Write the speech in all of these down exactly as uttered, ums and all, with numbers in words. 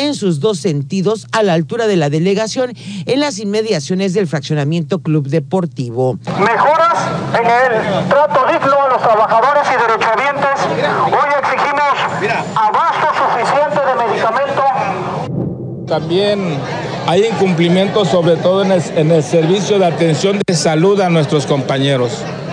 en sus dos sentidos a la altura de la delegación en las inmediaciones del fraccionamiento Club Deportivo. Mejoras en el trato digno a los trabajadores y derechohabientes. Hoy exigimos abasto suficiente de medicamento. También hay incumplimientos, sobre todo en el, en el servicio de atención de salud a nuestros compañeros.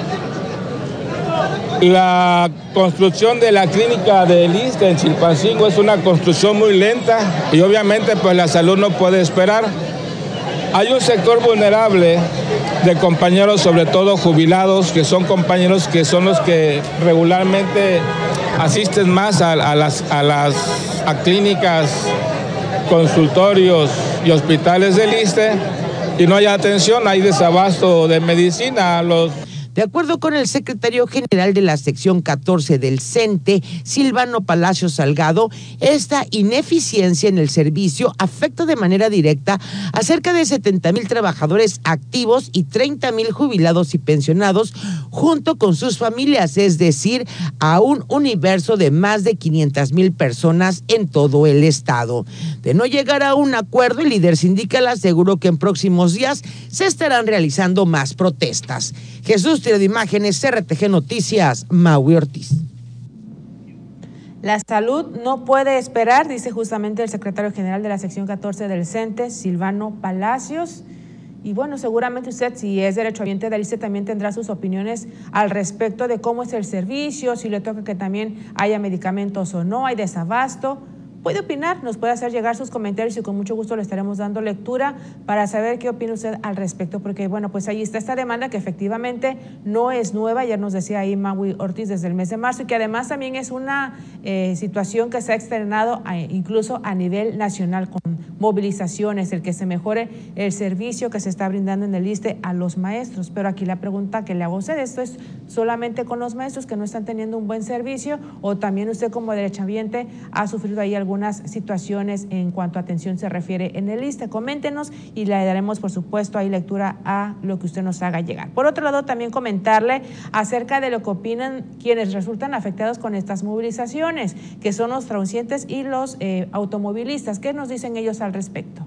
La construcción de la clínica del I S S S T E en Chilpancingo es una construcción muy lenta y obviamente pues la salud no puede esperar. Hay un sector vulnerable de compañeros, sobre todo jubilados, que son compañeros que son los que regularmente asisten más a, a las, a las a clínicas, consultorios y hospitales del I S S S T E y no hay atención, hay desabasto de medicina. Los De acuerdo con el secretario general de la sección catorce del CENTE, Silvano Palacios Salgado, esta ineficiencia en el servicio afecta de manera directa a cerca de setenta mil trabajadores activos y treinta mil jubilados y pensionados, junto con sus familias, es decir, a un universo de más de quinientas mil personas en todo el estado. De no llegar a un acuerdo, el líder sindical aseguró que en próximos días se estarán realizando más protestas. Jesús Tiro de Imágenes, C R T G Noticias, Maui Ortiz. La salud no puede esperar, dice justamente el secretario general de la sección catorce del CENTE, Silvano Palacios. Y bueno, seguramente usted, si es derechohabiente del I S S S T E, también tendrá sus opiniones al respecto de cómo es el servicio, si le toca que también haya medicamentos o no, hay desabasto. Puede opinar, nos puede hacer llegar sus comentarios y con mucho gusto le estaremos dando lectura para saber qué opina usted al respecto, porque bueno, pues ahí está esta demanda que efectivamente no es nueva, ayer nos decía ahí Maui Ortiz desde el mes de marzo, y que además también es una eh, situación que se ha externado a, incluso a nivel nacional con movilizaciones, el que se mejore el servicio que se está brindando en el I S S S T E a los maestros. Pero aquí la pregunta que le hago a usted, ¿esto es solamente con los maestros que no están teniendo un buen servicio o también usted como derechohabiente ha sufrido ahí algún algunas situaciones en cuanto a atención se refiere en el I S S S T E? Coméntenos y le daremos, por supuesto, ahí lectura a lo que usted nos haga llegar. Por otro lado, también comentarle acerca de lo que opinan quienes resultan afectados con estas movilizaciones, que son los transeúntes y los eh, automovilistas. ¿Qué nos dicen ellos al respecto?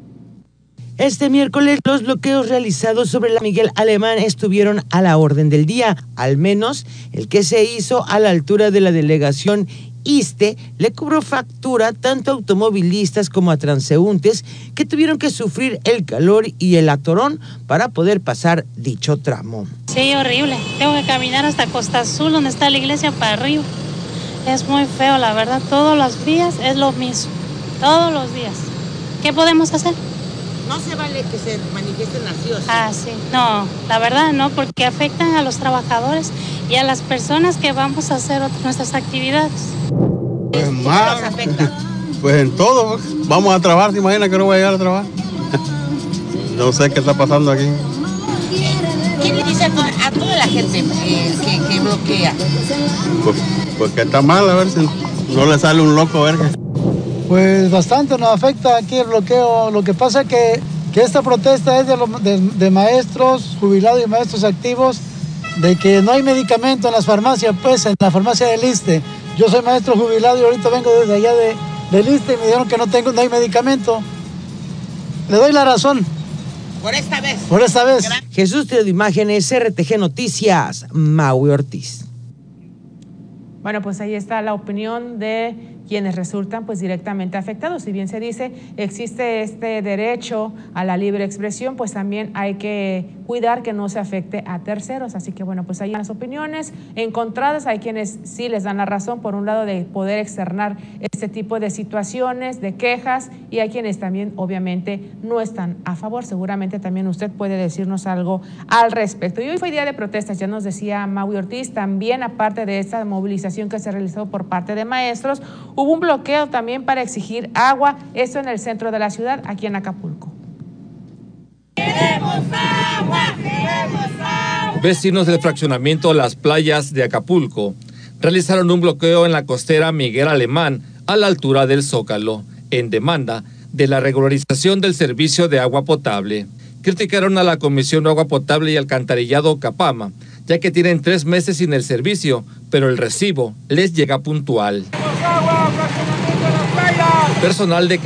Este miércoles los bloqueos realizados sobre la Miguel Alemán estuvieron a la orden del día, al menos el que se hizo a la altura de la delegación I S S S T E le cobró factura tanto a automovilistas como a transeúntes que tuvieron que sufrir el calor y el atorón para poder pasar dicho tramo. Sí, horrible. Tengo que caminar hasta Costa Azul, donde está la iglesia, para arriba. Es muy feo, la verdad. Todos los días es lo mismo. Todos los días. ¿Qué podemos hacer? No se vale que se manifiesten así o sí. Ah, sí. No, la verdad no, porque afectan a los trabajadores y a las personas que vamos a hacer nuestras actividades. Pues más, pues en todo, vamos a trabajar, ¿se imagina que no voy a llegar a trabajar? No sé qué está pasando aquí. ¿Qué le dice a toda la gente eh, que, que bloquea? Pues, pues que está mal, a ver si no le sale un loco, a ver qué. Pues bastante nos afecta aquí el bloqueo. Lo que pasa es que, que esta protesta es de, lo, de, de maestros jubilados y maestros activos, de que no hay medicamento en las farmacias, pues en la farmacia del I S S S T E. Yo soy maestro jubilado y ahorita vengo desde allá de, del I S S S T E y me dijeron que no tengo, no hay medicamento. Le doy la razón. Por esta vez. Por esta vez. Jesús Tiro de Imágenes, C R T G Noticias, Maui Ortiz. Bueno, pues ahí está la opinión de quienes resultan pues directamente afectados. Si bien se dice existe este derecho a la libre expresión, pues también hay que cuidar que no se afecte a terceros. Así que bueno, pues hay las opiniones encontradas. Hay quienes sí les dan la razón, por un lado, de poder externar este tipo de situaciones, de quejas, y hay quienes también obviamente no están a favor. Seguramente también usted puede decirnos algo al respecto. Y hoy fue día de protestas, ya nos decía Maui Ortiz. También, aparte de esta movilización que se realizó por parte de maestros, hubo un bloqueo también para exigir agua, esto en el centro de la ciudad, aquí en Acapulco. ¡Queremos agua! ¡Queremos agua! Vecinos del fraccionamiento Las Playas de Acapulco realizaron un bloqueo en la costera Miguel Alemán a la altura del Zócalo, en demanda de la regularización del servicio de agua potable. Criticaron a la Comisión de Agua Potable y Alcantarillado Capama, ya que tienen tres meses sin el servicio, pero el recibo les llega puntual. Personal de